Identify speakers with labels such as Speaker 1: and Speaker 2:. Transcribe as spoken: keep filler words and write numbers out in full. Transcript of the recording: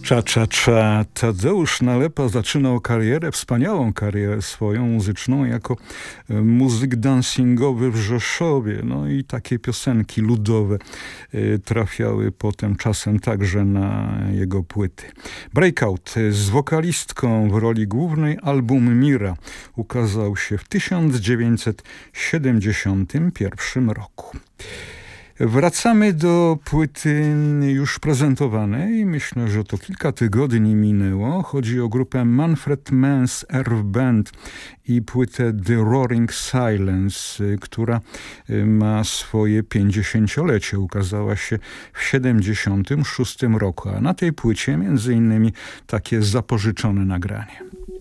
Speaker 1: Cza, cza, cza. Tadeusz Nalepa zaczynał karierę, wspaniałą karierę swoją muzyczną jako e, muzyk dancingowy w Rzeszowie. No i takie piosenki ludowe e, trafiały potem czasem także na jego płyty. Breakout z wokalistką w roli głównej, album Mira ukazał się w tysiąc dziewięćset siedemdziesiątym pierwszym roku. Wracamy do płyty już prezentowanej. Myślę, że to kilka tygodni minęło. Chodzi o grupę Manfred Mann's Earth Band i płytę The Roaring Silence, która ma swoje pięćdziesięciolecie. Ukazała się w siedemdziesiątym szóstym roku, a na tej płycie między innymi takie zapożyczone nagranie.